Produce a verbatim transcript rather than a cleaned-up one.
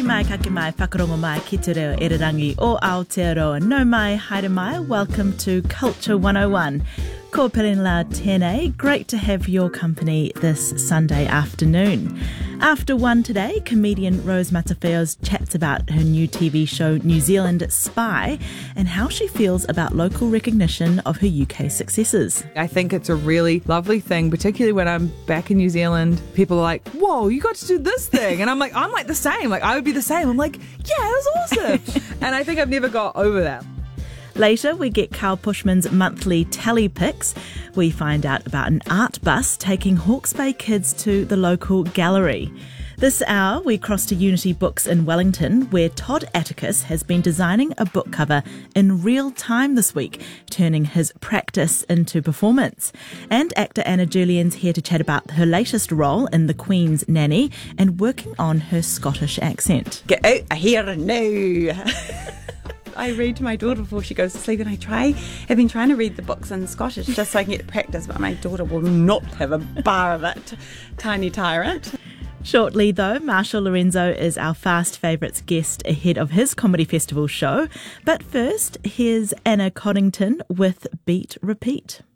mai, kake mai, whakarongo mai, ki te reo irirangi o Aotearoa. No mai, haere mai, welcome to Culture one oh one. Ko Perenla tēnei, great to have your company this Sunday afternoon. After one today, comedian Rose Matawheos chats about her new T V show New Zealand Spy and how she feels about local recognition of her U K successes. I think it's a really lovely thing, particularly when I'm back in New Zealand. People are like, whoa, you got to do this thing. And I'm like, I'm like the same. Like, I would be the same. I'm like, yeah, it was awesome. And I think I've never got over that. Later, we get Carl Pushman's monthly tally picks. We find out about an art bus taking Hawke's Bay kids to the local gallery. This hour, we cross to Unity Books in Wellington, where Todd Atticus has been designing a book cover in real time this week, turning his practice into performance. And actor Anna Julian's here to chat about her latest role in The Queen's Nanny and working on her Scottish accent. Get out of here now! I read to my daughter before she goes to sleep, and I try, I've been trying to read the books in Scottish just so I can get practice, but my daughter will not have a bar of it. Tiny tyrant. Shortly, though, Marshall Lorenzo is our Fast Favourites guest ahead of his Comedy Festival show. But first, here's Anna Coddington with Beat Repeat.